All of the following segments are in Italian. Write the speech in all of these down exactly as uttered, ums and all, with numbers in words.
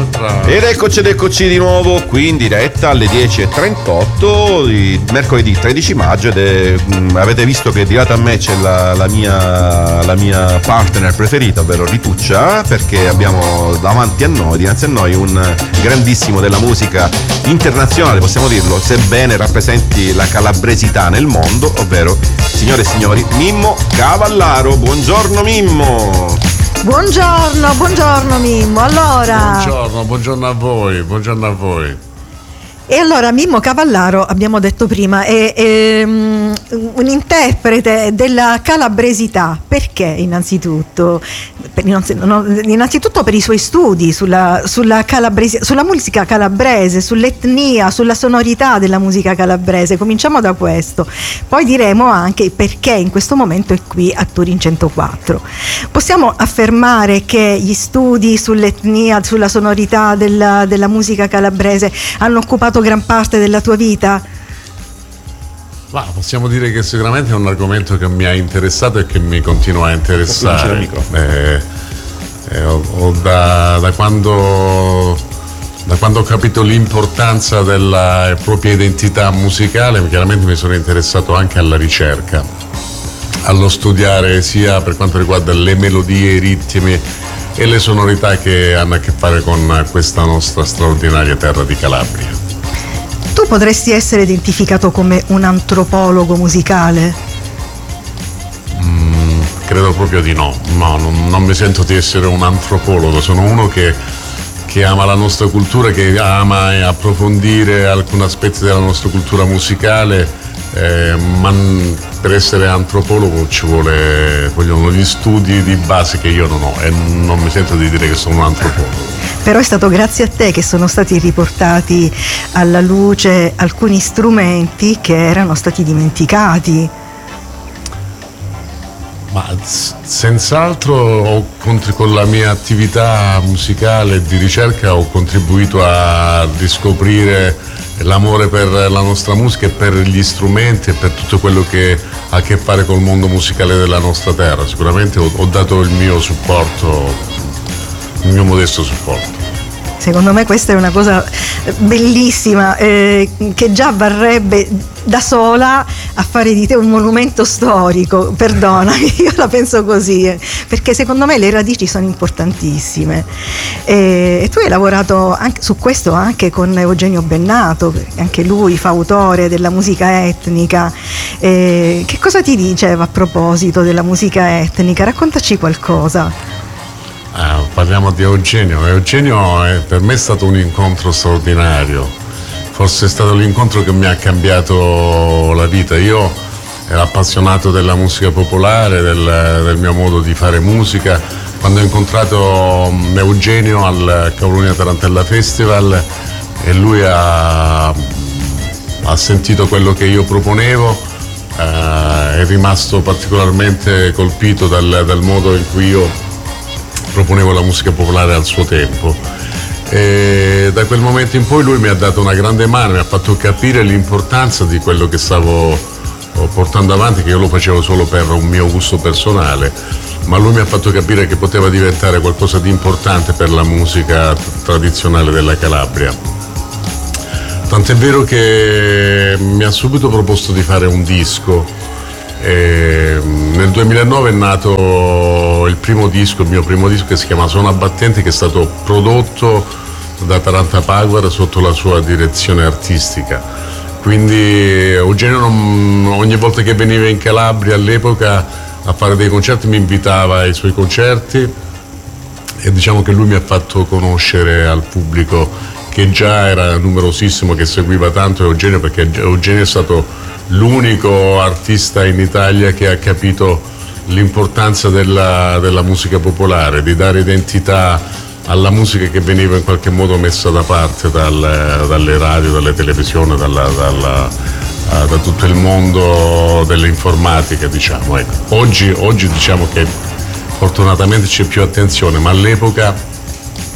un'altra. Ed eccoci ed eccoci di nuovo qui in diretta alle dieci e trentotto di mercoledì tredici maggio ed è, mh, avete visto che di lato a me c'è la, la, mia, la mia partner preferita, ovvero Rituccia, perché abbiamo davanti a noi, dinanzi a noi, un grandissimo della musica internazionale, possiamo dirlo, sebbene rappresenti la calabresità nel mondo, ovvero, signore e signori, Mimmo Cavallaro. Buongiorno Mimmo. Buongiorno, buongiorno Mimmo. Allora, Buongiorno, buongiorno a voi, buongiorno a voi. E allora Mimmo Cavallaro, abbiamo detto prima, è, è um, un interprete della calabresità. Perché innanzitutto? Per, innanzitutto per i suoi studi sulla, sulla, sulla musica calabrese, sull'etnia, sulla sonorità della musica calabrese. Cominciamo da questo. Poi diremo anche perché in questo momento è qui a Turin centoquattro. Possiamo affermare che gli studi sull'etnia, sulla sonorità della, della musica calabrese hanno occupato gran parte della tua vita? Ma possiamo dire che sicuramente è un argomento che mi ha interessato e che mi continua a interessare. Eh, eh, ho, ho da, da quando da quando ho capito l'importanza della propria identità musicale, chiaramente mi sono interessato anche alla ricerca, allo studiare sia per quanto riguarda le melodie, i ritmi e le sonorità che hanno a che fare con questa nostra straordinaria terra di Calabria. Tu potresti essere identificato come un antropologo musicale? Mm, credo proprio di no. No, non, non mi sento di essere un antropologo, sono uno che, che ama la nostra cultura, che ama approfondire alcuni aspetti della nostra cultura musicale, eh, ma per essere antropologo ci vuole, vogliono gli studi di base che io non ho e non mi sento di dire che sono un antropologo. Però è stato grazie a te che sono stati riportati alla luce alcuni strumenti che erano stati dimenticati. Ma senz'altro ho, con la mia attività musicale e di ricerca ho contribuito a riscoprire l'amore per la nostra musica e per gli strumenti e per tutto quello che ha a che fare col mondo musicale della nostra terra. Sicuramente ho, ho dato il mio supporto, il mio modesto supporto. Secondo me questa è una cosa bellissima, eh, che già varrebbe da sola a fare di te un monumento storico, perdonami, io la penso così, eh, perché secondo me le radici sono importantissime. E, e tu hai lavorato anche su questo anche con Eugenio Bennato, anche lui fa autore della musica etnica. E che cosa ti diceva a proposito della musica etnica? Raccontaci qualcosa. Ah, parliamo di Eugenio. Eugenio è, per me è stato un incontro straordinario, forse è stato l'incontro che mi ha cambiato la vita. Io ero appassionato della musica popolare, del, del mio modo di fare musica. Quando ho incontrato Eugenio al Cavolonia Tarantella Festival e lui ha, ha sentito quello che io proponevo, eh, è rimasto particolarmente colpito dal, dal modo in cui io proponevo la musica popolare al suo tempo, e da quel momento in poi lui mi ha dato una grande mano, mi ha fatto capire l'importanza di quello che stavo portando avanti, che io lo facevo solo per un mio gusto personale, ma lui mi ha fatto capire che poteva diventare qualcosa di importante per la musica tradizionale della Calabria. Tant'è vero che mi ha subito proposto di fare un disco. E nel duemilanove è nato il primo disco, il mio primo disco, che si chiama Suona Battente, che è stato prodotto da Taranta Paguar sotto la sua direzione artistica. Quindi Eugenio non, ogni volta che veniva in Calabria all'epoca a fare dei concerti mi invitava ai suoi concerti e diciamo che lui mi ha fatto conoscere al pubblico, che già era numerosissimo, che seguiva tanto Eugenio, perché Eugenio è stato l'unico artista in Italia che ha capito l'importanza della, della musica popolare, di dare identità alla musica che veniva in qualche modo messa da parte dal, dalle radio, dalle televisioni, dalla, dalla, uh, da tutto il mondo dell'informatica, diciamo. Ecco. Oggi, oggi diciamo che fortunatamente c'è più attenzione, ma all'epoca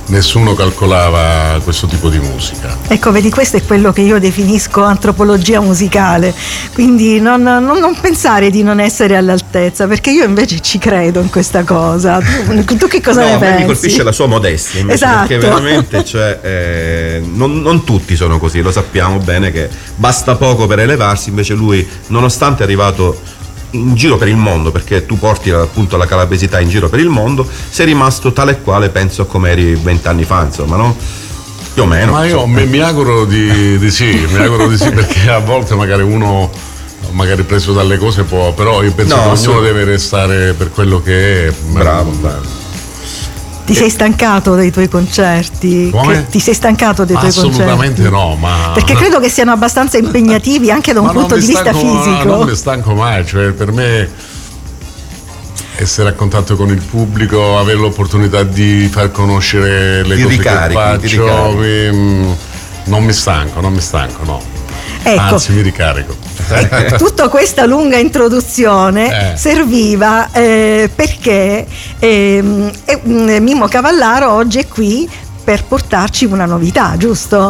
nessuno calcolava questo tipo di musica. Ecco, vedi, questo è quello che io definisco antropologia musicale, quindi non, non, non pensare di non essere all'altezza, perché io invece ci credo in questa cosa. Tu, tu che cosa no, ne a me pensi? mi colpisce la sua modestia invece, esatto. perché veramente cioè, eh, non, non tutti sono così, lo sappiamo bene che basta poco per elevarsi, invece lui, nonostante è arrivato in giro per il mondo, perché tu porti appunto la calabresità in giro per il mondo, sei rimasto tale e quale penso come eri vent'anni fa, insomma, no? Più o meno. Ma io mi, mi auguro di, di sì, mi auguro di sì, perché a volte magari uno magari preso dalle cose può, però io penso No, che ognuno sì. deve restare per quello che è. Bravo, bravo. Ti sei stancato dei tuoi concerti? Come? Che- Ti sei stancato dei tuoi Assolutamente concerti? no, ma Perché credo che siano abbastanza impegnativi anche da un ma non punto mi di vista stanco- fisico. No, non mi stanco mai, cioè per me essere a contatto con il pubblico, avere l'opportunità di far conoscere le Ti cose ricarichi, che ti faccio, ricarichi. mi- non mi stanco, non mi stanco, no. Ecco, Anzi, mi ricarico. tutta questa lunga introduzione Eh. serviva eh, perché ehm, eh, Mimmo Cavallaro oggi è qui per portarci una novità, giusto?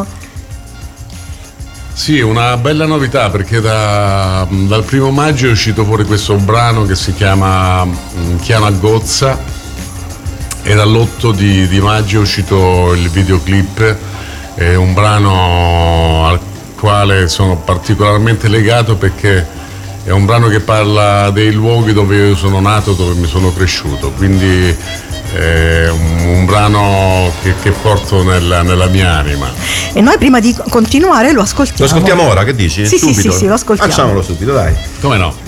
Sì, una bella novità, perché da- dal primo maggio è uscito fuori questo brano che si chiama mm, Chiama Gozza, e dall'otto di, di maggio è uscito il videoclip. È un brano al quale sono particolarmente legato, perché è un brano che parla dei luoghi dove io sono nato, dove mi sono cresciuto, quindi è un, un brano che, che porto nella, nella mia anima. E noi prima di continuare lo ascoltiamo. Lo ascoltiamo ora, che dici? Sì, sì, Subito? sì, sì, lo ascoltiamo. Facciamolo subito, dai. Come no?